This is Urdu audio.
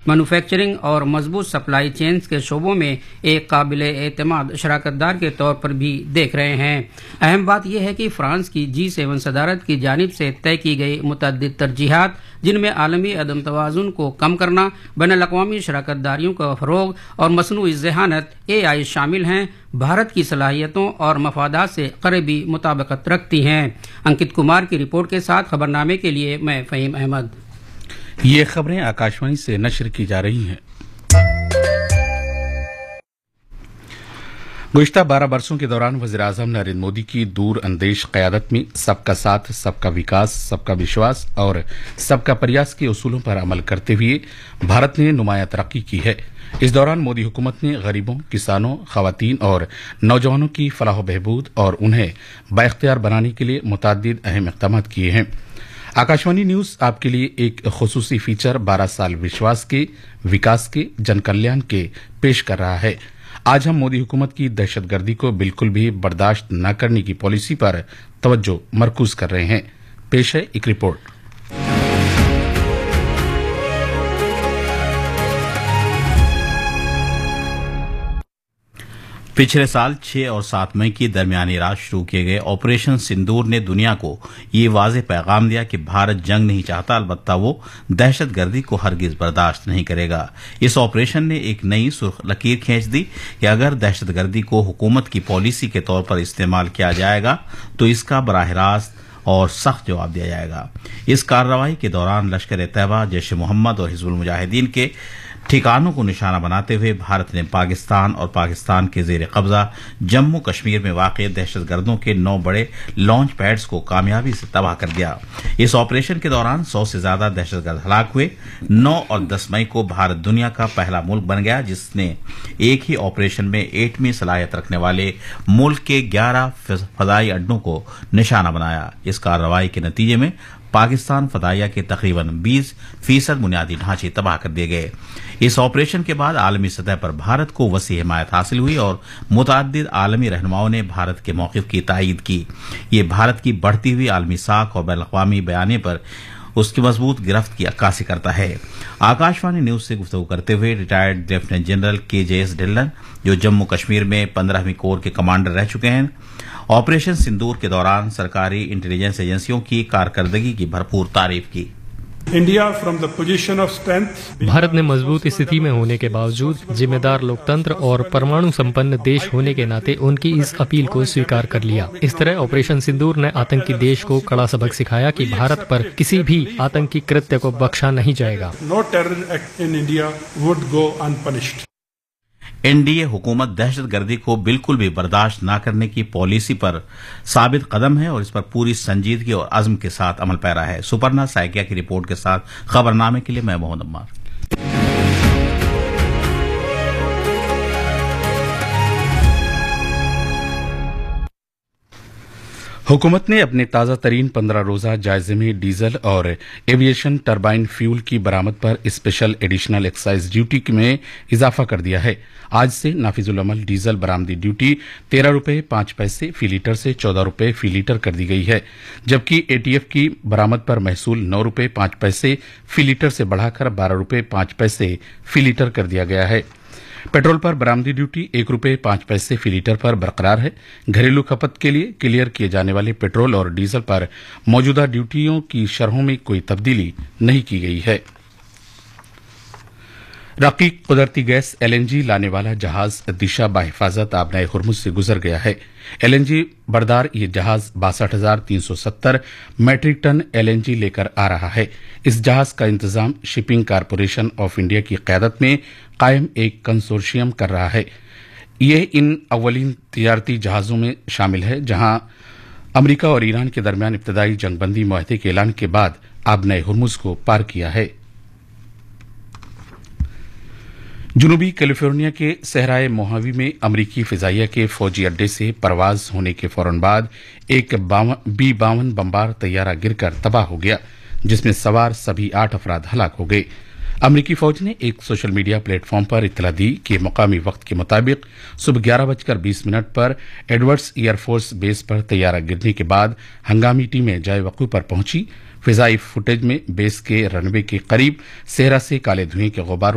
مینوفیکچرنگ اور مضبوط سپلائی چینز کے شعبوں میں ایک قابل اعتماد شراکت دار کے طور پر بھی دیکھ رہے ہیں۔ اہم بات یہ ہے کہ فرانس کی G7 صدارت کی جانب سے طے کی گئی متعدد ترجیحات، جن میں عالمی عدم توازن کو کم کرنا، بین الاقوامی شراکت داریوں کا فروغ اور مصنوعی ذہانت AI شامل ہیں، بھارت کی صلاحیتوں اور مفادات سے قریبی مطابقت رکھتی ہیں۔ انکت کمار کی رپورٹ کے ساتھ خبرنامے کے لیے میں فہیم احمد۔ یہ خبریں آکاشوانی سے نشر کی جا رہی ہیں۔ گزشتہ 12 برسوں کے دوران وزیراعظم نریندر مودی کی دور اندیش قیادت میں سب کا ساتھ، سب کا وکاس، سب کا وشواس اور سب کا پریاس کے اصولوں پر عمل کرتے ہوئے بھارت نے نمایاں ترقی کی ہے۔ اس دوران مودی حکومت نے غریبوں، کسانوں، خواتین اور نوجوانوں کی فلاح و بہبود اور انہیں بااختیار بنانے کے لیے متعدد اہم اقدامات کیے ہیں۔ آکاشوانی نیوز آپ کے لیے ایک خصوصی فیچر 12 سال وشواس کے، وکاس کے، جن کلیان کے پیش کر رہا ہے۔ آج ہم مودی حکومت کی دہشت گردی کو بالکل بھی برداشت نہ کرنے کی پالیسی پر توجہ مرکوز کر رہے ہیں۔ پیش ہے ایک رپورٹ۔ پچھلے سال 6 اور 7 مئی کی درمیانی رات شروع کیے گئے آپریشن سندور نے دنیا کو یہ واضح پیغام دیا کہ بھارت جنگ نہیں چاہتا، البتہ وہ دہشت گردی کو ہرگز برداشت نہیں کرے گا۔ اس آپریشن نے ایک نئی سرخ لکیر کھینچ دی کہ اگر دہشت گردی کو حکومت کی پالیسی کے طور پر استعمال کیا جائے گا تو اس کا براہ راست اور سخت جواب دیا جائے گا۔ اس کارروائی کے دوران لشکر طیبہ، جیش محمد اور حزب المجاہدین کے ٹھکانوں کو نشانہ بناتے ہوئے بھارت نے پاکستان اور پاکستان کے زیر قبضہ جموں کشمیر میں واقع دہشت گردوں کے 9 بڑے لانچ پیڈز کو کامیابی سے تباہ کر دیا۔ اس آپریشن کے دوران 100 سے زیادہ دہشت گرد ہلاک ہوئے۔ 9 اور 10 مئی کو بھارت دنیا کا پہلا ملک بن گیا جس نے ایک ہی آپریشن میں ایٹمی صلاحیت رکھنے والے ملک کے 11 فضائی اڈوں کو نشانہ بنایا۔ اس کارروائی کے نتیجے میں پاکستان فضائیہ کے تقریباً 20% بنیادی ڈھانچے تباہ کر دیے گئے۔ اس آپریشن کے بعد عالمی سطح پر بھارت کو وسیع حمایت حاصل ہوئی اور متعدد عالمی رہنماؤں نے بھارت کے موقف کی تائید کی۔ یہ بھارت کی بڑھتی ہوئی عالمی ساکھ اور بین الاقوامی بیانیے پر اس کی مضبوط گرفت کی عکاسی کرتا ہے۔ آکاشوانی نیوز سے گفتگو کرتے ہوئے ریٹائرڈ لیفٹیننٹ جنرل KJS ڈھلن، جو جموں کشمیر میں 15ویں کور کے کمانڈر رہ چکے ہیں، آپریشن سندور کے دوران سرکاری انٹیلیجنس ایجنسیوں کی کارکردگی کی بھرپور تعریف کی۔ بھارت نے مضبوط استھتی میں ہونے کے باوجود ذمہ دار لوکتنتر اور پرمانو سمپن دیش ہونے کے ناطے ان کی اس اپیل کو سویکار کر لیا۔ اس طرح آپریشن سندور نے آتنکی دیش کو کڑا سبق سکھایا کہ بھارت پر کسی بھی آتنکی کرتیہ کو بخشا نہیں جائے گا۔ NDA حکومت دہشت گردی کو بالکل بھی برداشت نہ کرنے کی پالیسی پر ثابت قدم ہے اور اس پر پوری سنجیدگی اور عزم کے ساتھ عمل پیرا ہے۔ سپرنا سائکیا کی رپورٹ کے ساتھ خبرنامے کے لیے میں محمد عمار۔ حکومت نے اپنے تازہ ترین 15 روزہ جائزے میں ڈیزل اور ایویشن ٹربائن فیول کی برآمد پر اسپیشل ایڈیشنل ایکسائز ڈیوٹی میں اضافہ کر دیا ہے۔ آج سے نافذ العمل ڈیزل برآمدی ڈیوٹی 13 روپے 5 پیسے فی لیٹر سے 14 روپے فی لیٹر کر دی گئی ہے، جبکہ ATF کی برآمد پر محصول 9 روپے 5 پیسے فی لیٹر سے بڑھا کر 12 روپے 5 پیسے فی لیٹر کر دیا گیا ہے۔ پیٹرول پر برآمدی ڈیوٹی 1 روپے 5 پیسے فی لیٹر پر برقرار ہے۔ گھریلو کھپت کے لیے کلیئر کیے جانے والے پیٹرول اور ڈیزل پر موجودہ ڈیوٹیوں کی شرحوں میں کوئی تبدیلی نہیں کی گئی ہے۔ رقیق قدرتی گیس LNG لانے والا جہاز دشا بحفاظت آبنائے ہرمز سے گزر گیا ہے۔ LNG بردار یہ جہاز 62,370 میٹرک ٹن LNG لے کر آ رہا ہے۔ اس جہاز کا انتظام شپنگ کارپوریشن آف انڈیا کی قیادت میں قائم ایک کنسورشیم کر رہا ہے۔ یہ ان اولین تجارتی جہازوں میں شامل ہے جہاں امریکہ اور ایران کے درمیان ابتدائی جنگ بندی معاہدے کے اعلان کے بعد آبنائے ہرمز کو پار کیا ہے۔ جنوبی کیلیفورنیا کے صحرائے موہاوی میں امریکی فضائیہ کے فوجی اڈے سے پرواز ہونے کے فوراً بعد ایک B-52 بمبار طیارہ گر کر تباہ ہو گیا، جس میں سوار سبھی 8 افراد ہلاک ہو گئے۔ امریکی فوج نے ایک سوشل میڈیا پلیٹ فارم پر اطلاع دی کہ مقامی وقت کے مطابق صبح 11:20 پر ایڈورڈز ایئر فورس بیس پر طیارہ گرنے کے بعد ہنگامی ٹیمیں جائے وقوع پر پہنچی۔ فضائی فوٹیج میں بیس کے رن وے کے قریب صحرا سے کالے دھوئیں کے غبار